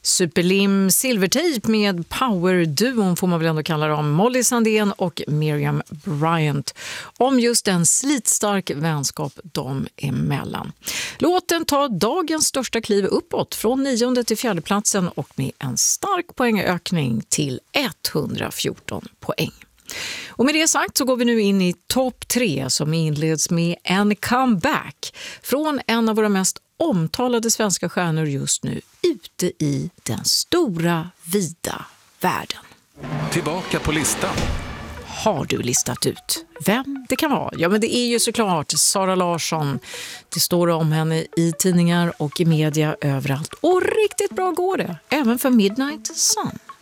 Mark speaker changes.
Speaker 1: Superlim Silvertape med power-duon får man väl ändå kalla dem, Molly Sandén och Miriam Bryant, om just en slitstark vänskap dem emellan. Låten tar dagens största kliv uppåt från 9:e till 4:e platsen och med en stark poängökning till 114 poäng. Och med det sagt så går vi nu in i topp 3 som inleds med en comeback från en av våra mest omtalade svenska stjärnor just nu ute i den stora, vida världen.
Speaker 2: Tillbaka på listan.
Speaker 1: Har du listat ut vem det kan vara? Ja, men det är ju såklart Sara Larsson. Det står om henne i tidningar och i media överallt. Och riktigt bra går det, även för Midnight Sun.